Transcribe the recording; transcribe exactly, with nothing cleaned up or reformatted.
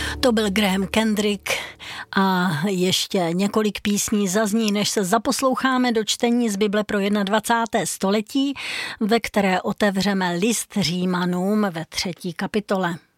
To byl Graham Kendrick a ještě několik písní zazní, než se zaposloucháme do čtení z Bible pro dvacáté první století, ve které otevřeme list Římanům ve třetí kapitole.